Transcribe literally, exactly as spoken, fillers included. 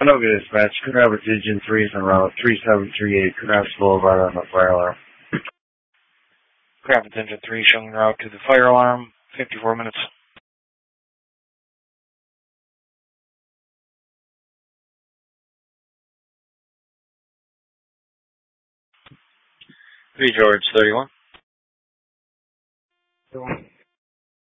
Canoga Dispatch, Coon Rapids Engine three is on route three seven three eight, Coon Rapids Boulevard on the fire alarm. Rapids Engine three showing route to the fire alarm, fifty-four minutes. three George thirty-one.